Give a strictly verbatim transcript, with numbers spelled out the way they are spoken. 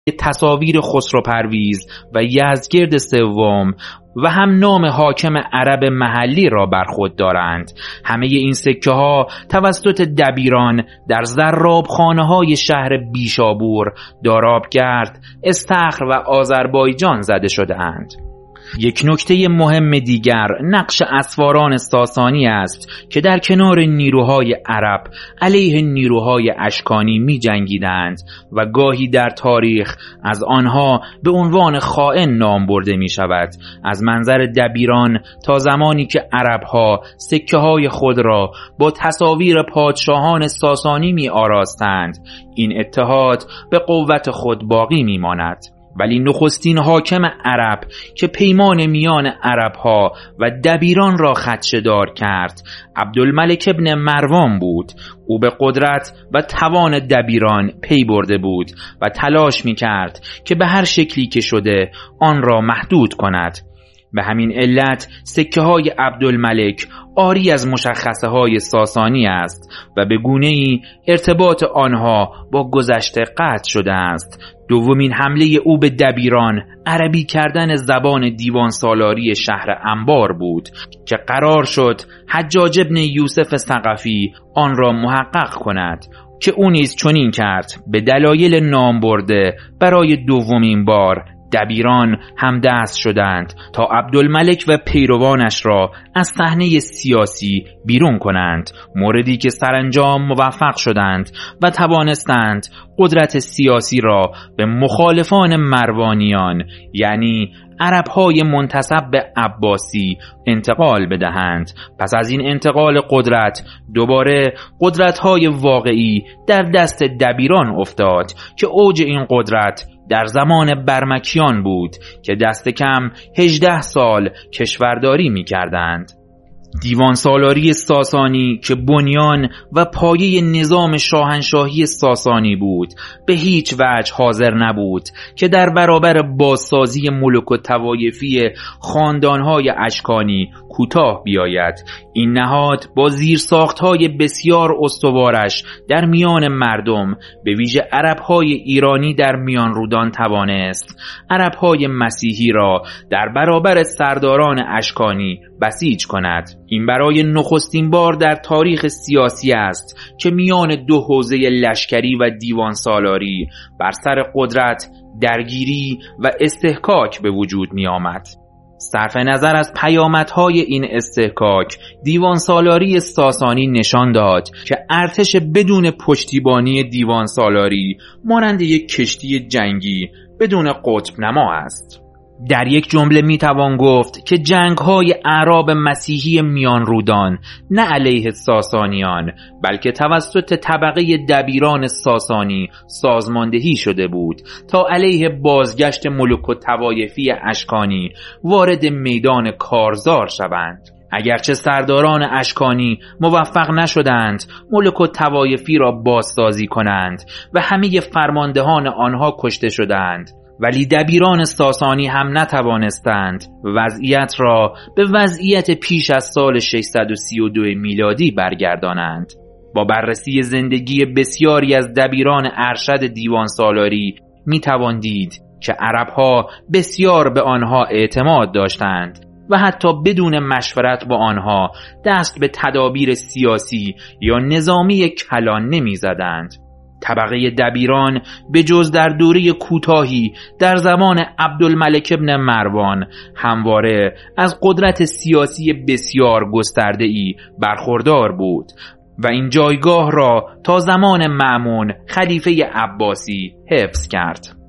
تصاویر خسرو پرویز و یزدگرد سوم و هم نام حاکم عرب محلی را بر خود دارند. همه این سکه ها توسط دبیران در زرابخانه های شهر بیشابور، دارابگرد، استخر و آذربایجان زده شده اند. یک نکته مهم دیگر نقش اسواران ساسانی است که در کنار نیروهای عرب علیه نیروهای اشکانی می جنگیدند و گاهی در تاریخ از آنها به عنوان خائن نام برده می شود. از منظر دبیران تا زمانی که عربها سکه های خود را با تصاویر پادشاهان ساسانی می آراستند، این اتحاد به قوت خود باقی می ماند. ولی نخستین حاکم عرب که پیمان میان عربها و دبیران را خدشه‌دار کرد عبدالملک ابن مروان بود. او به قدرت و توان دبیران پی برده بود و تلاش می‌کرد که به هر شکلی که شده آن را محدود کند. به همین علت سکه های عبدالملک آری از مشخصه های ساسانی است و به گونه‌ای ارتباط آنها با گذشته قطع شده است. دومین حمله او به دبیران عربی کردن زبان دیوان سالاری شهر انبار بود که قرار شد حجاج ابن یوسف ثقفی آن را محقق کند که او نیز چنین کرد. به دلایل نام برده برای دومین بار دبیران هم دست شدند تا عبدالملک و پیروانش را از صحنه سیاسی بیرون کنند، موردی که سرانجام موفق شدند و توانستند قدرت سیاسی را به مخالفان مروانیان یعنی عرب‌های منتسب به عباسی انتقال بدهند. پس از این انتقال قدرت دوباره قدرت‌های واقعی در دست دبیران افتاد که اوج این قدرت در زمان برمکیان بود که دست کم هجده سال کشورداری می کردند. دیوان سالاری ساسانی که بنیان و پایه نظام شاهنشاهی ساسانی بود به هیچ وجه حاضر نبود که در برابر بازسازی ملوک و طوایفی خاندانهای اشکانی کوتاه بیاید. این نهاد با زیرساختهای بسیار استوارش در میان مردم به ویژه عربهای ایرانی در میان رودان توانست عربهای مسیحی را در برابر سرداران اشکانی بسیج کند. این برای نخستین بار در تاریخ سیاسی است که میان دو حوزه لشکری و دیوان سالاری بر سر قدرت درگیری و استحکاک به وجود می آمد. صرف نظر از پیامدهای این استحکاک، دیوان سالاری ساسانی نشان داد که ارتش بدون پشتیبانی دیوان سالاری مانند یک کشتی جنگی بدون قطب نما است. در یک جمله میتوان گفت که جنگ‌های اعراب مسیحی میان رودان نه علیه ساسانیان بلکه توسط طبقه دبیران ساسانی سازماندهی شده بود تا علیه بازگشت ملوک و طوایفی اشکانی وارد میدان کارزار شوند. اگرچه سرداران اشکانی موفق نشدند ملوک و طوایفی را بازسازی کنند و همه فرماندهان آنها کشته شدند، ولی دبیران ساسانی هم نتوانستند وضعیت را به وضعیت پیش از سال ششصد و سی و دو میلادی برگردانند. با بررسی زندگی بسیاری از دبیران ارشد دیوان سالاری می توان دید که عربها بسیار به آنها اعتماد داشتند و حتی بدون مشورت با آنها دست به تدابیر سیاسی یا نظامی کلان نمی زدند. طبقه دبیران به جز در دوره کوتاهی در زمان عبدالملک ابن مروان همواره از قدرت سیاسی بسیار گسترده‌ای برخوردار بود و این جایگاه را تا زمان مأمون خلیفه عباسی حفظ کرد.